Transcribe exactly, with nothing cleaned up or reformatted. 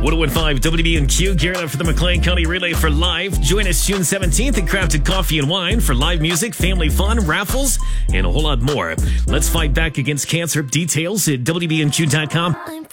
one oh five W B and Q, gearing up for the McLean County Relay for Live. Join us June seventeenth at Crafted Coffee and Wine for live music, family fun, raffles, and a whole lot more. Let's fight back against cancer. Details at W B N Q dot com.